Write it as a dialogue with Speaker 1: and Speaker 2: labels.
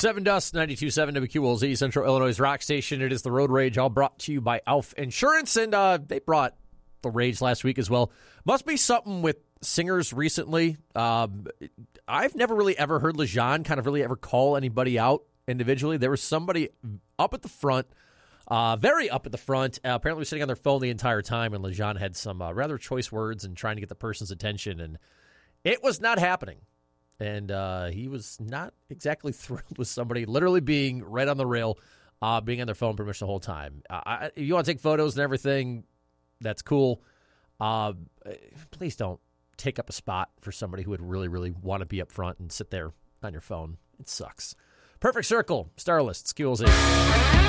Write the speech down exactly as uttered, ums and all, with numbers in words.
Speaker 1: Seven Dust, ninety-two point seven W Q L Z, Central Illinois' rock station. It is the Road Rage, all brought to you by Alf Insurance, and uh, they brought the Rage last week as well. Must be something with singers recently. Um, I've never really ever heard LeJean kind of really ever call anybody out individually. There was somebody up at the front, uh, very up at the front, uh, apparently sitting on their phone the entire time, and LeJean had some uh, rather choice words and trying to get the person's attention, and it was not happening. And uh, he was not exactly thrilled with somebody literally being right on the rail, uh, being on their phone pretty much the whole time. Uh, I, if you want to take photos and everything, that's cool. Uh, please don't take up a spot for somebody who would really, really want to be up front and sit there on your phone. It sucks. Perfect Circle, Starlist, Q L Z.